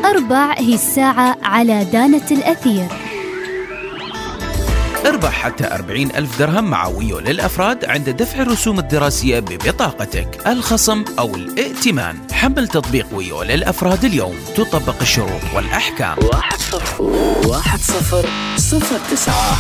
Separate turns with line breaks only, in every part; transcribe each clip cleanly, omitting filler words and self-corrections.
4 هي الساعة على دانة الأثير.
اربح حتى 40,000 درهم مع ويو للأفراد عند دفع الرسوم الدراسية ببطاقتك، الخصم أو الائتمان. حمل تطبيق ويو للأفراد اليوم، تطبق الشروط والأحكام.
101009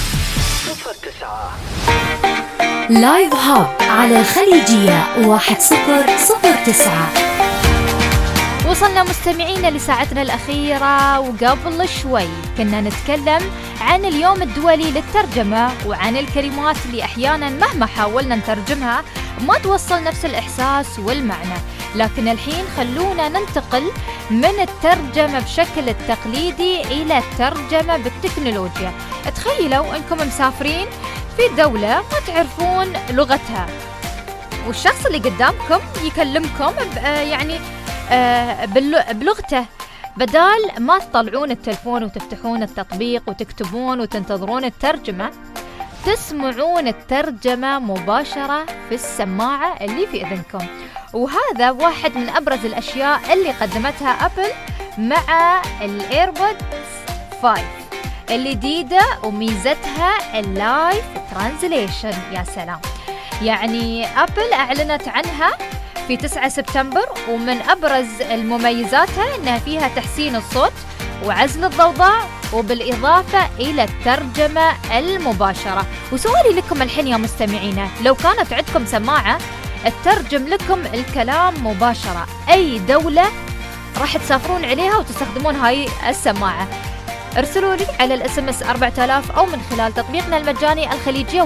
لايف هاب على الخليجية 1009.
وصلنا مستمعينا لساعتنا الأخيرة، وقبل شوي كنا نتكلم عن اليوم الدولي للترجمة وعن الكلمات اللي أحيانا مهما حاولنا نترجمها ما توصل نفس الإحساس والمعنى. لكن الحين خلونا ننتقل من الترجمة بشكل التقليدي إلى الترجمة بالتكنولوجيا. تخيلوا أنكم مسافرين في دولة ما تعرفون لغتها، والشخص اللي قدامكم يكلمكم يعني بلغته. بدال ما تطلعون التلفون وتفتحون التطبيق وتكتبون وتنتظرون الترجمة، تسمعون الترجمة مباشرة في السماعة اللي في إذنكم. وهذا واحد من أبرز الأشياء اللي قدمتها أبل مع الإيربودز 5 الجديدة، وميزتها اللايف ترانزليشن. يا سلام، يعني أبل أعلنت عنها في 9 سبتمبر، ومن أبرز المميزاتها أنها فيها تحسين الصوت وعزل الضوضاء، وبالإضافة إلى الترجمة المباشرة. وسؤالي لكم الحين يا مستمعينا، لو كانت عندكم سماعة تترجم لكم الكلام مباشرة، أي دولة راح تسافرون عليها وتستخدمون هاي السماعة؟ ارسلوا لي على الSMS 4000 أو من خلال تطبيقنا المجاني الخليجية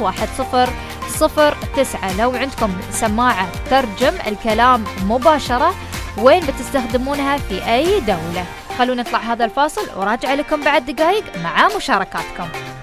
1009. لو عندكم سماعة ترجم الكلام مباشرة، وين بتستخدمونها في أي دولة؟ خلونا نطلع هذا الفاصل وراجع لكم بعد دقائق مع مشاركاتكم.